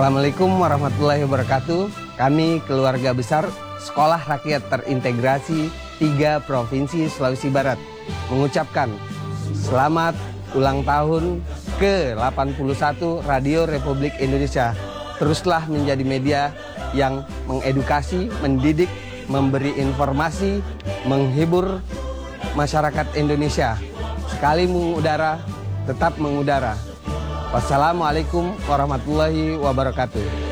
Assalamualaikum warahmatullahi wabarakatuh. Kami keluarga besar Sekolah Rakyat Terintegrasi 3 Provinsi Sulawesi Barat mengucapkan selamat ulang tahun ke-81 Radio Republik Indonesia. Teruslah menjadi media yang mengedukasi, mendidik, memberi informasi, menghibur masyarakat Indonesia. Sekali mengudara, tetap mengudara. Wassalamualaikum warahmatullahi wabarakatuh.